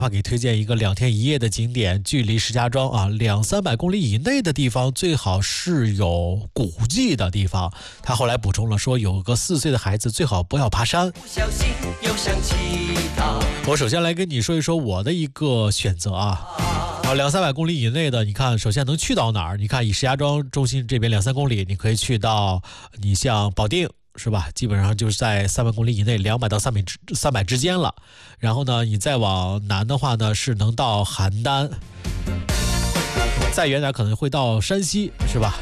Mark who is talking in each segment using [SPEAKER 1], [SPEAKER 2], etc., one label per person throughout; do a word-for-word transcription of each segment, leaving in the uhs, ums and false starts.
[SPEAKER 1] 给推荐一个两天一夜的景点，距离石家庄啊两三百公里以内的地方，最好是有古迹的地方。他后来补充了说，有个四岁的孩子最好不要爬山。我首先来跟你说一说我的一个选择啊，啊两三百公里以内的，你看首先能去到哪儿？你看以石家庄中心这边两三公里，你可以去到你像保定。是吧？基本上就是在三百公里以内，两百到三百之三百之间了。然后呢，你再往南的话呢，是能到邯郸，再远点可能会到山西，是吧？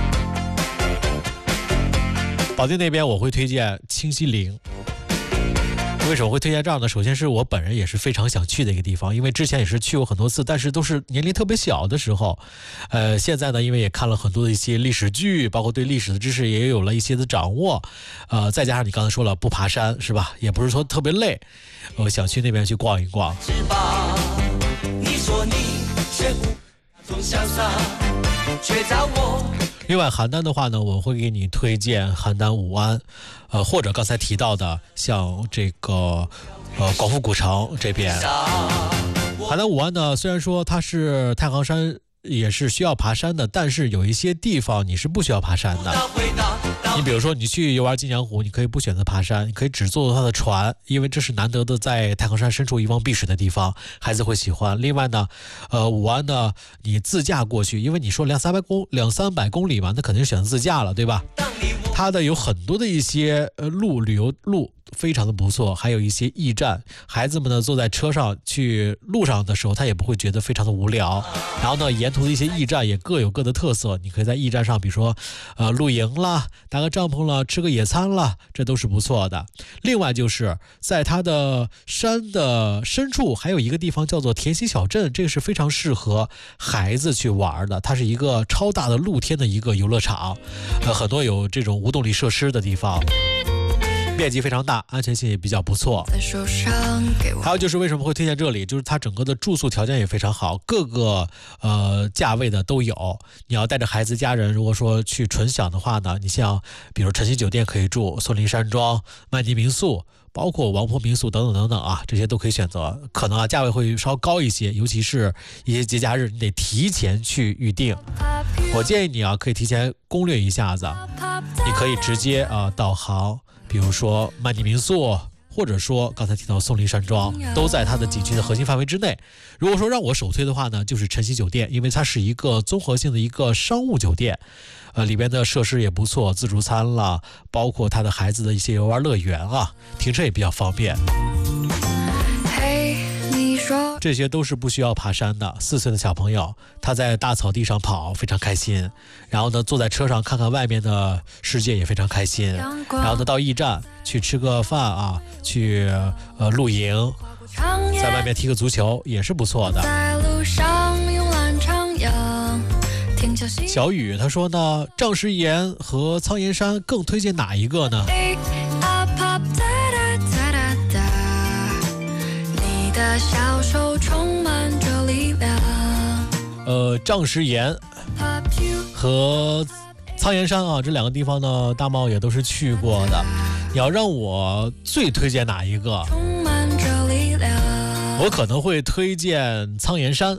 [SPEAKER 1] 保定那边我会推荐清西陵。为什么会推荐这样呢？首先是我本人也是非常想去的一个地方，因为之前也是去过很多次，但是都是年龄特别小的时候。呃，现在呢，因为也看了很多的一些历史剧，包括对历史的知识也有了一些的掌握。呃，再加上你刚才说了不爬山是吧？也不是说特别累，我想去那边去逛一逛。你说你却不总潇洒，却找我。另外邯郸的话呢，我会给你推荐邯郸武安，呃，或者刚才提到的像这个呃广富古城这边。邯郸武安呢，虽然说它是太行山也是需要爬山的，但是有一些地方你是不需要爬山的。你比如说你去游玩金江湖，你可以不选择爬山，你可以只坐它的船，因为这是难得的在太行山深处一望碧水的地方，孩子会喜欢。另外呢，呃，武安呢，你自驾过去，因为你说两三百公两三百公里嘛，那肯定选择自驾了，对吧？它的有很多的一些呃路旅游路非常的不错，还有一些驿站，孩子们呢坐在车上去路上的时候，他也不会觉得非常的无聊。然后呢，沿途的一些驿站也各有各的特色，你可以在驿站上，比如说呃露营啦，搭个帐篷啦，吃个野餐啦，这都是不错的。另外就是在它的山的深处，还有一个地方叫做田溪小镇，这个是非常适合孩子去玩的。它是一个超大的露天的一个游乐场，呃，很多有这种无动力设施的地方。面积非常大，安全性也比较不错。还有就是为什么会推荐这里，就是它整个的住宿条件也非常好，各个呃价位的都有。你要带着孩子家人，如果说去纯享的话呢，你像比如晨曦酒店可以住，松林山庄、曼妮民宿，包括王坡民宿等等等等啊，这些都可以选择。可能啊价位会稍高一些，尤其是一些节假日，你得提前去预定。我建议你啊，可以提前攻略一下子，你可以直接啊导航。比如说曼妮民宿，或者说刚才提到松林山庄，都在它的景区的核心范围之内。如果说让我首推的话呢，就是晨曦酒店，因为它是一个综合性的一个商务酒店，呃，里边的设施也不错，自助餐啦，包括他的孩子的一些游玩乐园啊，停车也比较方便。这些都是不需要爬山的，四岁的小朋友他在大草地上跑非常开心，然后呢坐在车上看看外面的世界也非常开心，然后呢到驿站去吃个饭啊，去呃露营，在外面踢个足球也是不错的。小雨他说呢，丈石岩和苍岩山更推荐哪一个呢？的小手充满着力量。呃，丈石岩和苍岩山啊，这两个地方呢，大茂也都是去过的。你要让我最推荐哪一个？充满着力量。我可能会推荐苍岩山。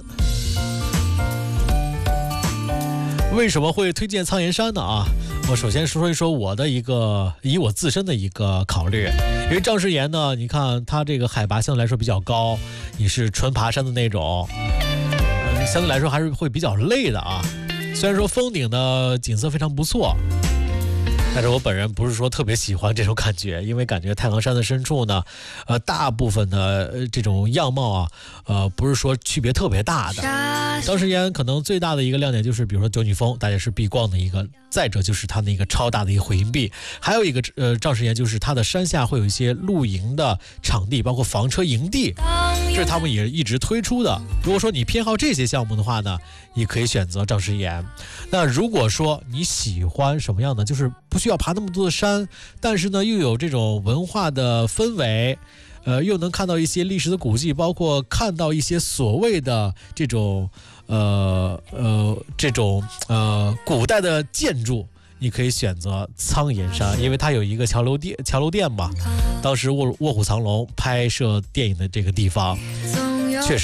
[SPEAKER 1] 为什么会推荐苍岩山呢？啊，我首先说一说我的一个以我自身的一个考虑。因为丈石岩呢，你看它这个海拔相对来说比较高，你是纯爬山的那种，呃、相对来说还是会比较累的啊。虽然说峰顶的景色非常不错，但是我本人不是说特别喜欢这种感觉，因为感觉太行山的深处呢，呃，大部分的这种样貌啊，呃，不是说区别特别大的。丈石岩可能最大的一个亮点就是，比如说九女峰，大家是必逛的一个。再者就是它那个超大的一个回音壁，还有一个呃丈石岩就是它的山下会有一些露营的场地，包括房车营地，这是他们也一直推出的。如果说你偏好这些项目的话呢，也可以选择丈石岩。那如果说你喜欢什么样的，就是不需要爬那么多的山，但是呢又有这种文化的氛围，呃，又能看到一些历史的古迹，包括看到一些所谓的这种呃呃这种呃古代的建筑，你可以选择苍岩山，因为它有一个桥楼店桥楼店嘛，当时卧卧虎藏龙拍摄电影的这个地方。